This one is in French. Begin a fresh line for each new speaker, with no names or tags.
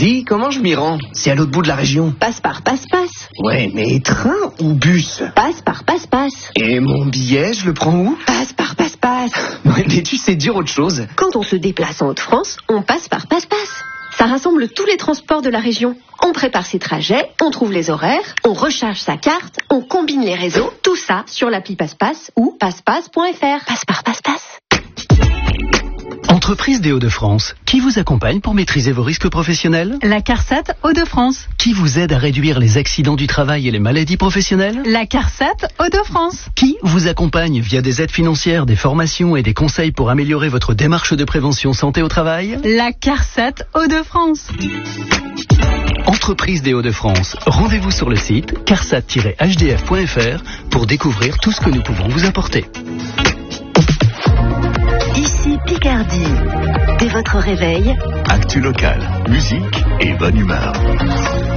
Dis, comment je m'y rends? C'est à l'autre bout de la région.
Passe par passe-passe.
Ouais, mais train ou bus?
Passe par passe-passe.
Et mon billet, je le prends où?
Passe par passe-passe.
Ouais, mais tu sais dire autre chose.
Quand on se déplace en Haute-France, on passe par passe-passe. Ça rassemble tous les transports de la région. On prépare ses trajets, on trouve les horaires, on recharge sa carte, on combine les réseaux, tout ça sur l'appli Passe-Passe ou passepasse.fr. Passe par passe-passe.
Entreprise des Hauts-de-France, qui vous accompagne pour maîtriser vos risques professionnels?
La CARSAT Hauts-de-France.
Qui vous aide à réduire les accidents du travail et les maladies professionnelles?
La CARSAT Hauts-de-France.
Qui vous accompagne via des aides financières, des formations et des conseils pour améliorer votre démarche de prévention santé au travail?
La CARSAT Hauts-de-France.
Entreprise des Hauts-de-France, rendez-vous sur le site carsat-hdf.fr pour découvrir tout ce que nous pouvons vous apporter.
Ici Picardie. Dès votre réveil,
actu local, musique et bonne humeur.